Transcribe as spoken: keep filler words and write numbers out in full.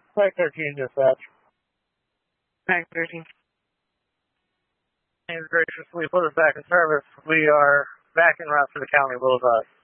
Flight thirteen dispatch. Flight thirteen. Please graciously put us back in service. We are back en route to the County Boulevard.